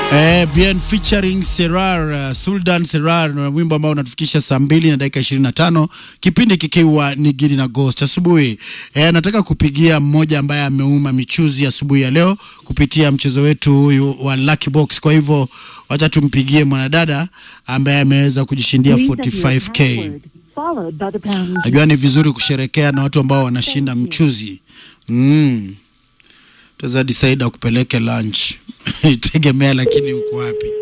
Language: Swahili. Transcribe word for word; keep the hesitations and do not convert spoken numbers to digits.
Eh, Bien featuring Serar, uh, Sultan Serar, na wimbo ambao unatufikisha saa mbili na dakika ishirini na tano, kipindi kikiwa ni Gidi na Ghost asubuhi. Eh, nataka kupigia mmoja ambaye ameuma michuzi asubuhi ya leo kupitia mchezo wetu huyu wa Lucky Box. Kwa hivyo wacha tumpigie mwanadada ambaye ameweza kujishindia forty-five K. Najua ni vizuri kusherekea na watu ambao wanashinda mchuzi. Mm. Tazadi Saida kupeleke lunch. Itegemea lakini uko wapi?